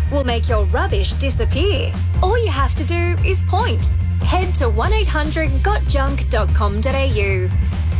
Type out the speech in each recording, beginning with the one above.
will make your rubbish disappear. All you have to do is point. Head to 1800gotjunk.com.au.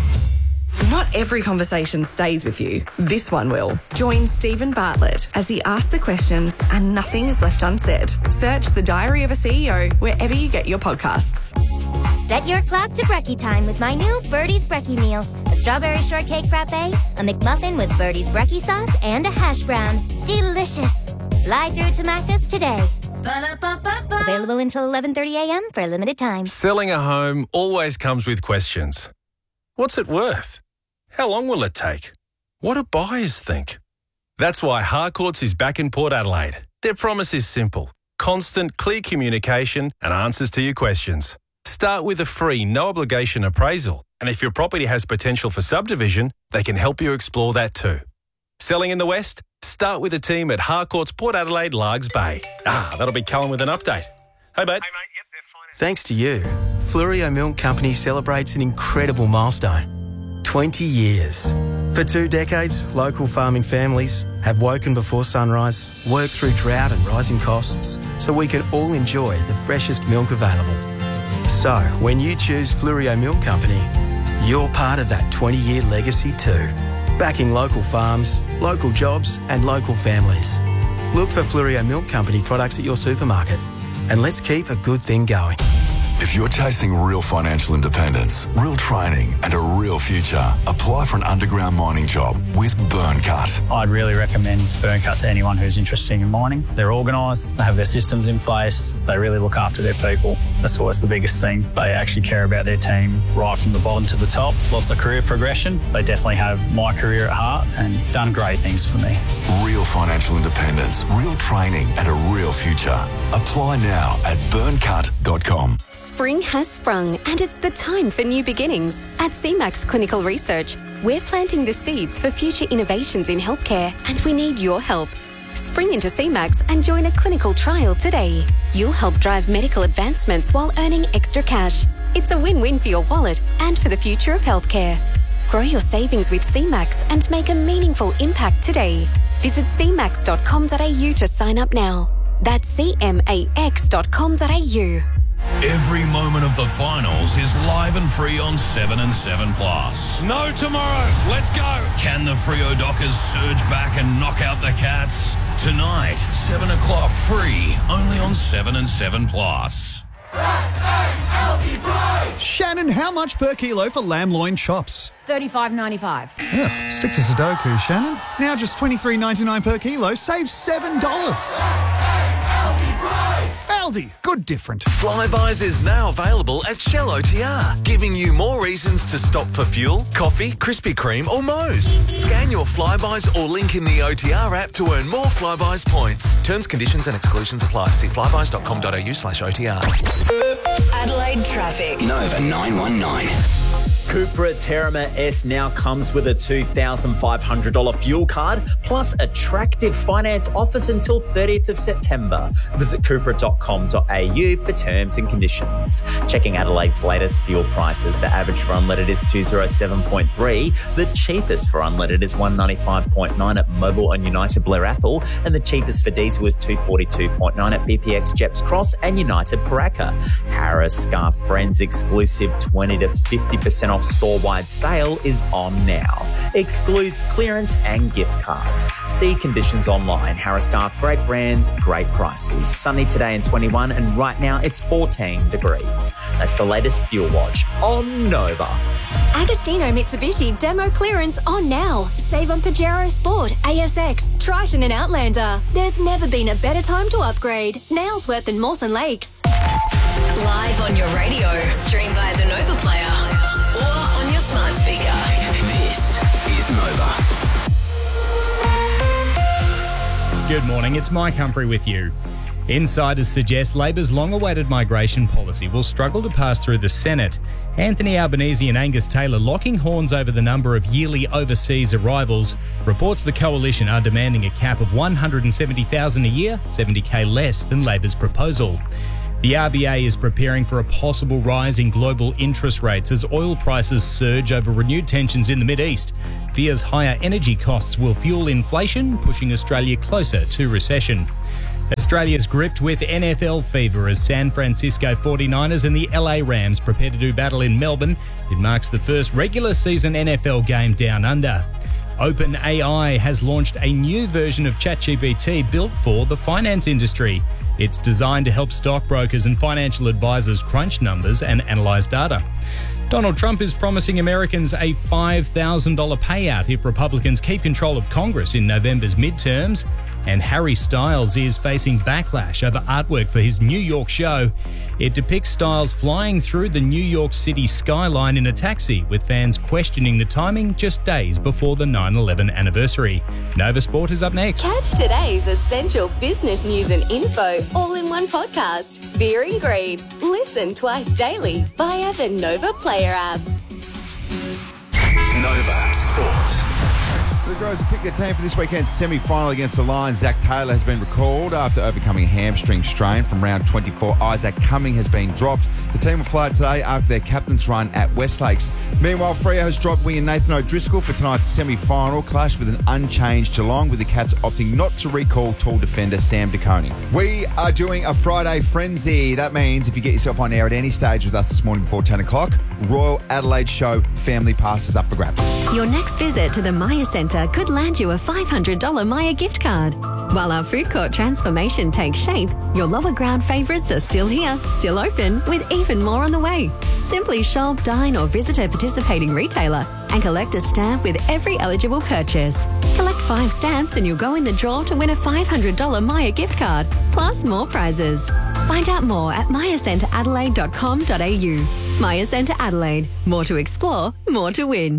Not every conversation stays with you. This one will. Join Stephen Bartlett as he asks the questions and nothing is left unsaid. Search The Diary of a CEO wherever you get your podcasts. Set your clock to brekkie time with my new Birdie's Brekkie meal. A strawberry shortcake frappe, a McMuffin with Birdie's Brekkie sauce, and a hash brown. Delicious. Fly through to Macca's today. Ba-da-ba-ba-ba. Available until 11:30 a.m. for a limited time. Selling a home always comes with questions. What's it worth? How long will it take? What do buyers think? That's why Harcourts is back in Port Adelaide. Their promise is simple. Constant, clear communication and answers to your questions. Start with a free, no-obligation appraisal. And if your property has potential for subdivision, they can help you explore that too. Selling in the West? Start with a team at Harcourts Port Adelaide, Largs Bay. That'll be Cullen with an update. Hey, mate. Thanks to you, Flurio Milk Company celebrates an incredible milestone. 20 years. For 2 decades, local farming families have woken before sunrise, worked through drought and rising costs, so we can all enjoy the freshest milk available. So, when you choose Flurio Milk Company, you're part of that 20-year legacy too. Backing local farms, local jobs and local families. Look for Flurio Milk Company products at your supermarket and let's keep a good thing going. If you're chasing real financial independence, real training and a real future, apply for an underground mining job with Burncut. I'd really recommend Burncut to anyone who's interested in mining. They're organised, they have their systems in place, they really look after their people. That's always the biggest thing. They actually care about their team right from the bottom to the top. Lots of career progression. They definitely have my career at heart and done great things for me. Real financial independence, real training and a real future. Apply now at burncut.com. Spring has sprung and it's the time for new beginnings. At CMAX Clinical Research, we're planting the seeds for future innovations in healthcare and we need your help. Spring into CMAX and join a clinical trial today. You'll help drive medical advancements while earning extra cash. It's a win-win for your wallet and for the future of healthcare. Grow your savings with CMAX and make a meaningful impact today. Visit cmax.com.au to sign up now. That's cmax.com.au. Every moment of the finals is live and free on 7 and 7 Plus. No tomorrow. Let's go. Can the Freo Dockers surge back and knock out the Cats? Tonight, 7 o'clock, free, only on 7 and 7 Plus. Shannon, how much per kilo for lamb loin chops? $35.95. Yeah, stick to Sudoku, Shannon. Now just $23.99 per kilo. Save $7. Aldi, good different. Flybuys is now available at Shell OTR, giving you more reasons to stop for fuel, coffee, Krispy Kreme or Moe's. Scan your Flybuys or link in the OTR app to earn more Flybuys points. Terms, conditions and exclusions apply. See flybuys.com.au/OTR. Adelaide traffic. Nova 919. Cupra Terama S now comes with a $2,500 fuel card plus attractive finance offers until 30th of September. Visit cupra.com.au for terms and conditions. Checking Adelaide's latest fuel prices, the average for unleaded is 207.3, the cheapest for unleaded is 195.9 at Mobil and United Blair Athol, and the cheapest for diesel is 242.9 at BPX Jeps Cross and United Paraka. Harris Scarf Friends exclusive 20 to 50% off store-wide sale is on now. Excludes clearance and gift cards. See conditions online. Harris Scarf, great brands, great prices. Sunny today and 21, and right now it's 14 degrees. That's the latest fuel watch on Nova. Agostino Mitsubishi demo clearance on now. Save on Pajero Sport, ASX, Triton and Outlander. There's never been a better time to upgrade. Nailsworth and Mawson Lakes. Live on your radio. Stream via the Nova Player. Or on your smart speaker. This is Nova. Good morning, it's Mike Humphrey with you. Insiders suggest Labor's long-awaited migration policy will struggle to pass through the Senate. Anthony Albanese and Angus Taylor locking horns over the number of yearly overseas arrivals. Reports the coalition are demanding a cap of 170,000 a year, 70k less than Labor's proposal. The RBA is preparing for a possible rise in global interest rates as oil prices surge over renewed tensions in the Mideast. Fears higher energy costs will fuel inflation, pushing Australia closer to recession. Australia's gripped with NFL fever as San Francisco 49ers and the LA Rams prepare to do battle in Melbourne. It marks the first regular season NFL game down under. OpenAI has launched a new version of ChatGPT built for the finance industry. It's designed to help stockbrokers and financial advisors crunch numbers and analyse data. Donald Trump is promising Americans a $5,000 payout if Republicans keep control of Congress in November's midterms. And Harry Styles is facing backlash over artwork for his New York show. It depicts Styles flying through the New York City skyline in a taxi, with fans questioning the timing just days before the 9/11 anniversary. Nova Sport is up next. Catch today's essential business news and info all in one podcast. Fear and Greed. Listen twice daily via the Nova Player app. Nova Sport. The Crows have picked their team for this weekend's semi-final against the Lions. Zach Taylor has been recalled after overcoming a hamstring strain from round 24. Isaac Cumming has been dropped. The team will fly today after their captain's run at Westlakes. Meanwhile, Freo has dropped winger Nathan O'Driscoll for tonight's semi-final clash with an unchanged Geelong, with the Cats opting not to recall tall defender Sam De Koning. We are doing a Friday frenzy. That means if you get yourself on air at any stage with us this morning before 10 o'clock, Royal Adelaide Show family passes up for grabs. Your next visit to the Maya Centre could land you a $500 Maya gift card. While our food court transformation takes shape, your lower ground favourites are still here, still open, with even more on the way. Simply shop, dine or visit a participating retailer and collect a stamp with every eligible purchase. Collect 5 stamps and you'll go in the draw to win a $500 Maya gift card, plus more prizes. Find out more at mayacenteradelaide.com.au. Maya Centre Adelaide. More to explore, more to win.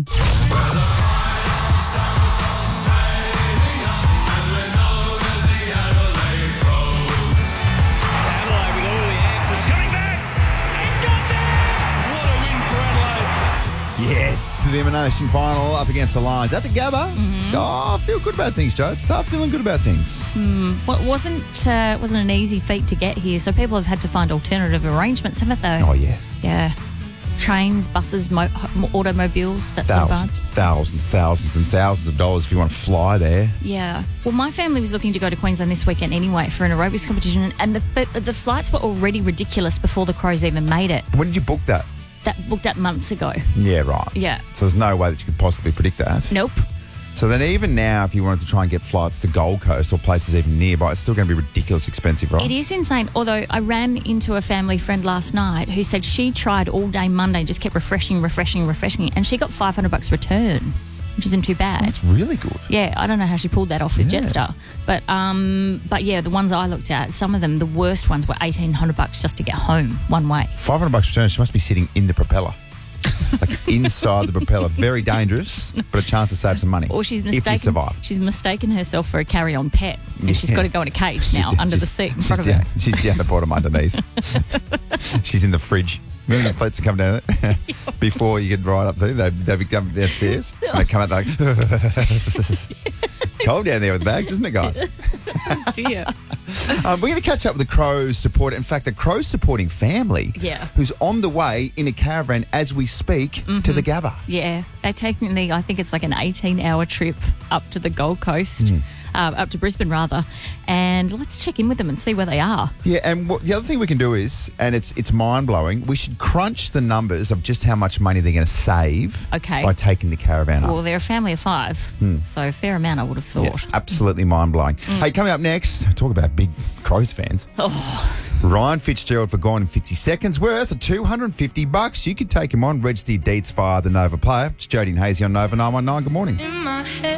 Yes, the elimination final up against the Lions at the Gabba. Oh, I feel good about things, Joe. Start feeling good about things. Well, it wasn't an easy feat to get here, so people have had to find alternative arrangements, haven't they? Oh, yeah. Yeah. Trains, buses, automobiles, that sort of advance. Thousands and thousands of dollars if you want to fly there. Yeah. Well, my family was looking to go to Queensland this weekend anyway for an aerobics competition, and the flights were already ridiculous before the Crows even made it. When did you book that? Booked that months ago. Yeah, right. Yeah. So there's no way that you could possibly predict that. Nope. So then even now, if you wanted to try and get flights to Gold Coast or places even nearby, it's still going to be ridiculous expensive, right? It is insane. Although I ran into a family friend last night who said she tried all day Monday and just kept refreshing, and she got $500 return, which isn't too bad. That's really good. Yeah, I don't know how she pulled that off with Jetstar. But yeah, the ones I looked at, some of them, the worst ones were $1,800 just to get home one way. $500 return, she must be sitting in the propeller. Like inside the propeller. Very dangerous, but a chance to save some money. Or she's if you survive. She's mistaken herself for a carry-on pet, and she's got to go in a cage now under the seat in front of her. She's down the bottom underneath. She's in the fridge. Remember the plates that come down there? Before you get right up there, they come downstairs and they come out like, cold down there with the bags, isn't it, guys? Oh, dear. We're going to catch up with the Crows supporter. In fact, the Crows supporting family who's on the way in a caravan as we speak to the Gabba. Yeah. They technically, I think it's like an 18-hour trip up to the Gold Coast. Up to Brisbane, rather. And let's check in with them and see where they are. Yeah, and the other thing we can do is, and it's mind-blowing, we should crunch the numbers of just how much money they're going to save by taking the caravan up. Well, they're a family of 5, so a fair amount, I would have thought. Yeah, absolutely mind-blowing. Hey, coming up next, talk about big Crows fans. Ryan Fitzgerald for Gone in 50 Seconds, worth $250. You could take him on. Register your deets via the Nova Player. It's Jodie and Hazy on Nova 919. Good morning.